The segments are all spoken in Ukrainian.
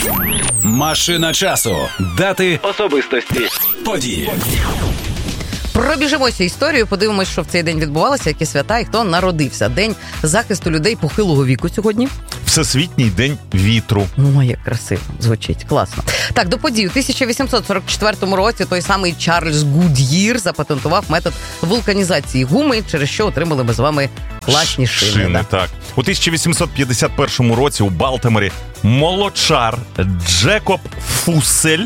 Машина часу. Дати, особистості, події. Пробіжимося історією, подивимось, що в цей день відбувалося, які свята і хто народився. День захисту людей похилого віку сьогодні. Всесвітній день вітру. Ой, як красиво звучить, класно. Так, до подій. У 1844 році той самий Чарльз Гуд'їр запатентував метод вулканізації гуми, через що отримали ми з вами класні шини. Да? Так. У 1851 році у Балтиморі молочар Джекоб Фуссель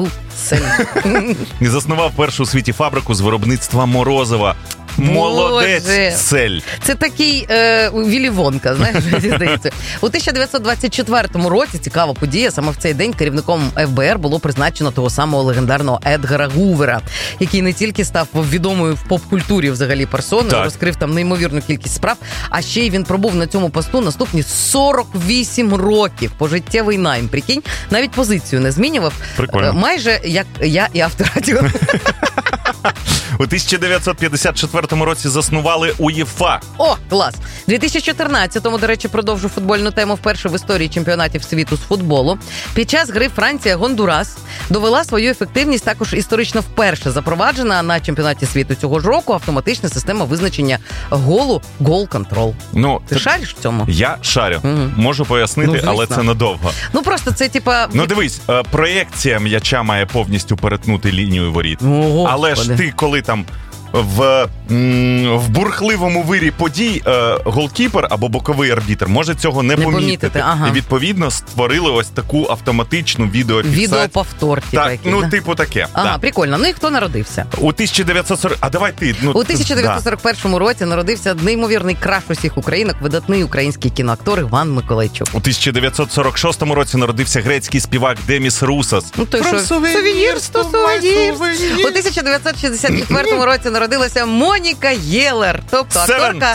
заснував першу у світі фабрику з виробництва морозива. Молодець-сель. Це такий Віллі Вонка, знаєш, мені здається. У 1924 році, цікава подія, саме в цей день керівником ФБР було призначено того самого легендарного Едгара Гувера, який не тільки став відомою в поп-культурі взагалі персоною, розкрив там неймовірну кількість справ, а ще й він пробув на цьому посту наступні 48 років. Пожиттєвий найм, прикинь, навіть позицію не змінював. Прикольно. Майже як я і Авторадіо. У 1954 році заснували УЄФА. О, клас! У 2014-му, до речі, продовжу футбольну тему, вперше в історії чемпіонатів світу з футболу. Під час гри Франція-Гондурас довела свою ефективність, також історично вперше запроваджена на чемпіонаті світу цього ж року автоматична система визначення голу гол-контрол. Ну, ти шариш в цьому? Я шарю. Можу пояснити, але це надовго. Ну, просто це, типа... Ну, дивись, проєкція м'яча має повністю перетнути лінію воріт. Але ж ти, коли там в бурхливому вирі подій голкіпер або боковий арбітр може цього не помітити. Ага. І, відповідно, створили ось таку автоматичну відеофіксацію. Відеоповтор. Так, типу таке. Ага, прикольно. Ну і хто народився? У 1940... А давай ти. У 1941 році народився неймовірний краш усіх українок, видатний український кіноактор Іван Миколайчук. У 1946 році народився грецький співак Деміс Русос. Ну, той, що... Сувенірство. У 1964 році народилася Моніка Єлер, тобто акторка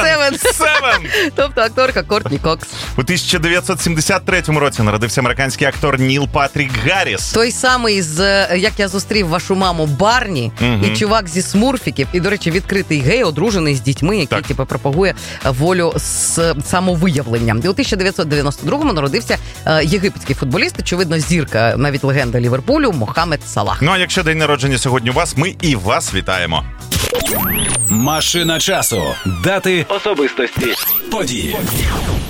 тобто акторка Кортні Кокс. У 1973 році народився американський актор Ніл Патрік Гарріс. Той самий з «Як я зустрів вашу маму» Барні, і чувак зі Смурфіків, і, до речі, відкритий гей, одружений з дітьми, який типу пропагує волю з самовиявлення. І у 1992-му народився єгипетський футболіст, очевидно, зірка, навіть легенда Ліверпулю, Мохамед Салах. Ну, а якщо день народження сьогодні у вас, ми і вас вітаємо. Машина часу. Дати, особистості, події.